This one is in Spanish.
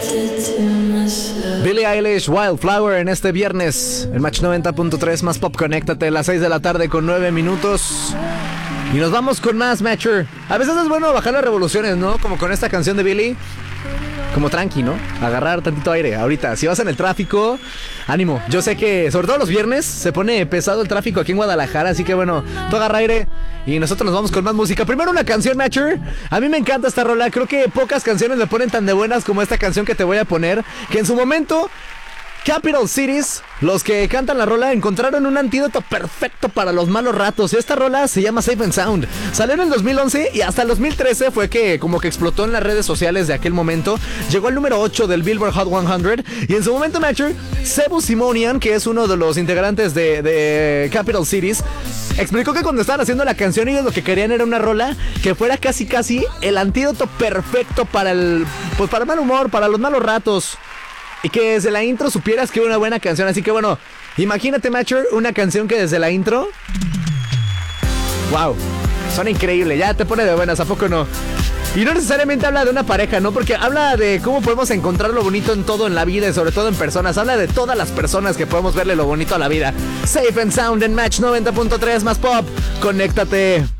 Billie Eilish, Wildflower en este viernes, el Match 90.3 más pop, conéctate a las 6 de la tarde con 9 minutos. Y nos vamos con más, Matcher. A veces es bueno bajar las revoluciones, ¿no? Como con esta canción de Billie. Como tranqui, ¿no? Agarrar tantito aire. Ahorita, si vas en el tráfico, ánimo. Yo sé que, sobre todo los viernes, se pone pesado el tráfico aquí en Guadalajara. Así que bueno, tú agarra aire y nosotros nos vamos con más música. Primero una canción, Matcher. A mí me encanta esta rola. Creo que pocas canciones me ponen tan de buenas como esta canción que te voy a poner. Que en su momento, Capital Cities, los que cantan la rola, encontraron un antídoto perfecto para los malos ratos. Esta rola se llama Safe and Sound. Salió en el 2011 y hasta el 2013 fue que como que explotó en las redes sociales de aquel momento. Llegó al número 8 del Billboard Hot 100. Y en su momento, Matcher, Sebu Simonian, que es uno de los integrantes de Capital Cities, explicó que cuando estaban haciendo la canción ellos lo que querían era una rola que fuera casi el antídoto perfecto para el mal humor, para los malos ratos. Y que desde la intro supieras que era una buena canción. Así que bueno, imagínate, Matcher, una canción que desde la intro, wow, suena increíble. Ya te pone de buenas, ¿a poco no? Y no necesariamente habla de una pareja, ¿no? Porque habla de cómo podemos encontrar lo bonito en todo en la vida y sobre todo en personas. Habla de todas las personas que podemos verle lo bonito a la vida. Safe and Sound en Match 90.3 más pop. Conéctate.